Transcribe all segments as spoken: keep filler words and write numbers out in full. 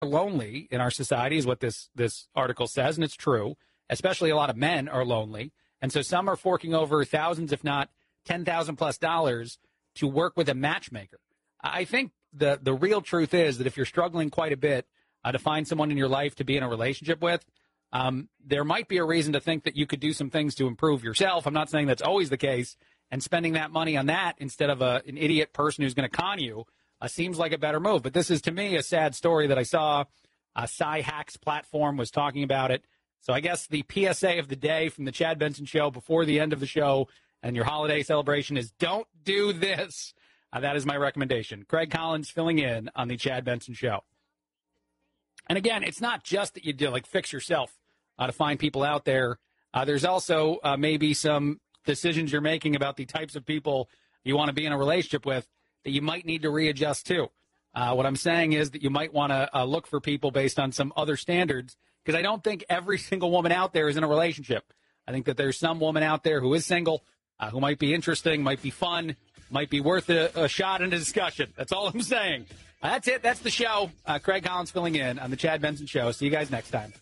lonely in our society is what this, this article says, and it's true. Especially a lot of men are lonely. And so some are forking over thousands, if not ten thousand plus dollars to work with a matchmaker. I think the, the real truth is that if you're struggling quite a bit uh, to find someone in your life to be in a relationship with, um, there might be a reason to think that you could do some things to improve yourself. I'm not saying that's always the case. And spending that money on that instead of a, an idiot person who's going to con you uh, seems like a better move. But this is, to me, a sad story that I saw. Uh, Sci-Hacks platform was talking about it. So I guess the P S A of the day from the Chad Benson Show before the end of the show and your holiday celebration is don't do this. Uh, that is my recommendation. Craig Collins filling in on the Chad Benson Show. And again, it's not just that you do like fix yourself uh, to find people out there. Uh, there's also uh, maybe some decisions you're making about the types of people you want to be in a relationship with that you might need to readjust to. Uh, what I'm saying is that you might want to uh, look for people based on some other standards, because I don't think every single woman out there is in a relationship. I think that there's some woman out there who is single, uh, who might be interesting, might be fun, might be worth a, a shot in a discussion. That's all I'm saying. Uh, that's it. That's the show. Uh, Craig Collins filling in on the Chad Benson Show. See you guys next time.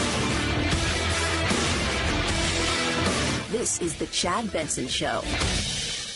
This is the Chad Benson Show.